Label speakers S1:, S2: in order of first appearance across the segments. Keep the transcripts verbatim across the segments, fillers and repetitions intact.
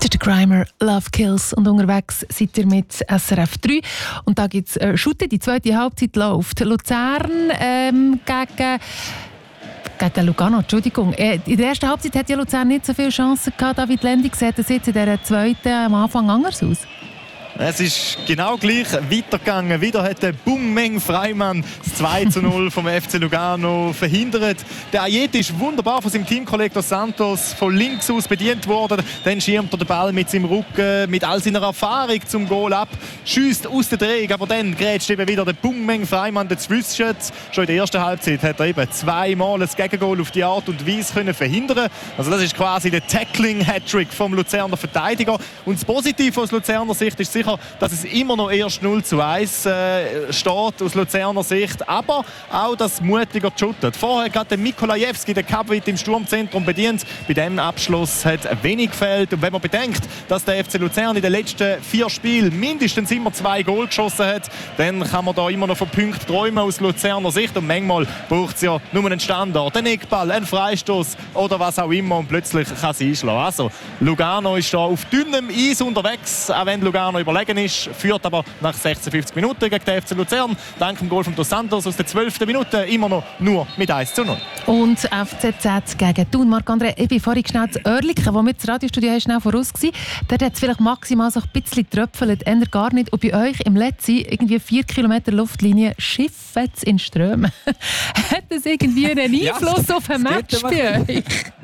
S1: ist der Grimer, Love Kills. Und unterwegs seid ihr mit S R F drei. Und da gibt es äh, Schutte, die zweite Halbzeit läuft. Luzern ähm, gegen... Gegen Lugano, Entschuldigung. In der ersten Halbzeit hat ja Luzern nicht so viele Chancen gehabt. David Lendi, sieht das jetzt in dieser zweiten am Anfang anders aus?
S2: Es ist genau gleich weitergegangen. Wieder hat der Bung-Meng Freimann das zwei zu null vom F C Lugano verhindert. Der Ayet ist wunderbar von seinem Teamkollegen Dos Santos von links aus bedient worden. Dann schirmt er den Ball mit seinem Rücken, mit all seiner Erfahrung zum Goal ab, schießt aus der Drehung, aber dann grätscht eben wieder der Bung-Meng Freimann dazwischen. Schon in der ersten Halbzeit hat er eben zweimal ein Gegengoal auf die Art und Weise können verhindern. Also das ist quasi der Tackling-Hattrick vom Luzerner Verteidiger. Und das Positive aus Luzerner Sicht ist sicher, dass es immer noch erst null zu eins äh, steht aus Luzerner Sicht. Aber auch das mutiger geschuttet. Vorher gerade der Mikolajewski, der Kapwit im Sturmzentrum bedient. Bei diesem Abschluss hat wenig gefehlt. Und wenn man bedenkt, dass der F C Luzern in den letzten vier Spielen mindestens immer zwei Goal geschossen hat, dann kann man da immer noch von Punkten träumen aus Luzerner Sicht. Und manchmal braucht es ja nur einen Standard, einen Eckball, einen Freistoß oder was auch immer. Und plötzlich kann es einschlagen. Also, Lugano ist da auf dünnem Eis unterwegs, auch wenn Lugano überlegen ist, führt aber nach sechsundfünfzig Minuten gegen den F C Luzern, dank dem Goal von Dos Santos aus der zwölften Minute, immer noch nur mit eins zu null.
S1: Und F C Z gegen Thun. Marc-André, ich bin vorhin schnell zu Oerlikon, wo wir das Radiostudio haben, schnell voraus waren. Dort hat es vielleicht maximal so ein bisschen getröpfelt, eher gar nicht. Und bei euch im letzten irgendwie vier Kilometer Luftlinie schiffen es in Strömen. Hat das irgendwie einen Einfluss ja, auf ein Match bei euch?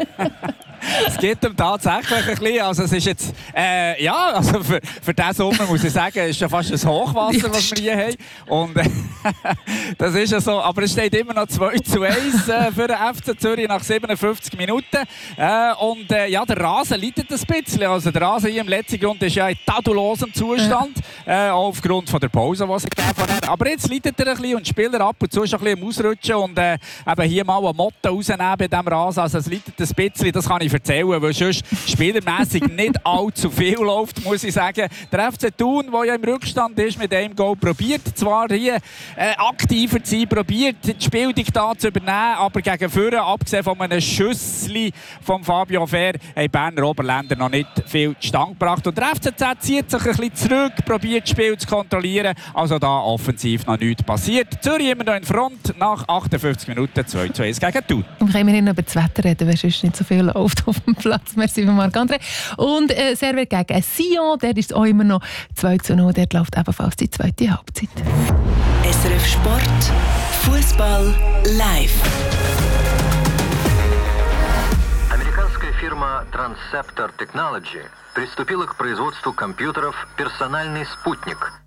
S3: Es geht ihm tatsächlich ein bisschen. Also es ist jetzt, äh, ja, also für, für diesen Sommer muss ich sagen, ist ja fast ein Hochwasser, was wir hier haben. Und äh, das ist ja so. Aber es steht immer noch zwei zu eins äh, für den F C Zürich nach siebenundfünfzig Minuten. Äh, und äh, ja, der Rasen leidet ein bisschen. Also der Rasen hier im letzten Grund ist ja in tadulosem Zustand. Äh, aufgrund von der Pause, die es gegeben hat. Aber jetzt leidet er ein bisschen und die Spieler ab und zu ist ein bisschen am Ausrutschen. Und äh, eben hier mal eine Motte rausnehmen bei diesem Rasen. Also es leidet ein bisschen, das kann ich erzählen, weil sonst spielermässig nicht allzu viel läuft, muss ich sagen. Der F C Thun, der ja im Rückstand ist, mit einem Goal probiert zwar hier äh, aktiver zu sein, probiert die Spieldiktat zu übernehmen, aber gegen vorne, abgesehen von einem Schüssli von Fabio Fair, haben Berner Oberländer noch nicht viel zustande gebracht. Und der F C Z zieht sich ein bisschen zurück, probiert das Spiel zu kontrollieren, also da offensiv noch nichts passiert. Zürich immer noch in Front, nach achtundfünfzig Minuten zwei zu eins gegen Thun.
S1: Und können wir über das Wetter reden, weil sonst nicht so viel läuft auf dem Platz. Merci für Marc-André. Und äh, Servet gegen Sion, dort ist es auch immer noch zwei zu null. Dort läuft ebenfalls die zweite Halbzeit.
S4: S R F Sport, Fußball live.
S5: Американская фирма Transceptor Technology приступила к производству компьютеров «Персональный спутник».